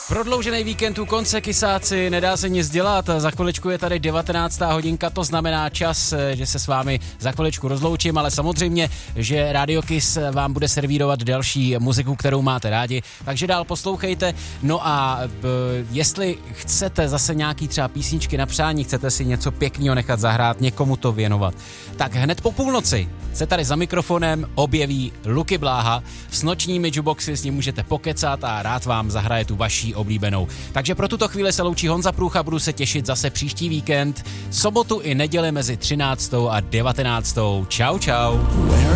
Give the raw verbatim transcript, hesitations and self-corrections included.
Prodloužený víkend u konce, kysáci, nedá se nic dělat, za chviličku je tady devatenáctá hodinka, to znamená čas, že se s vámi za chviličku rozloučím, ale samozřejmě, že Radio Kiss vám bude servírovat další muziku, kterou máte rádi, takže dál poslouchejte. No a e, jestli chcete zase nějaký třeba písničky na přání, chcete si něco pěkného nechat zahrát, někomu to věnovat, tak hned po půlnoci se tady za mikrofonem objeví Luky Bláha, s nočními jukeboxy s ním můžete pokecat a rád vám zahraje tu vaší oblíbenou. Takže pro tuto chvíli se loučí Honza Průcha, budu se těšit zase příští víkend, sobotu i neděli mezi třináctou a devatenáctou. Čau, čau.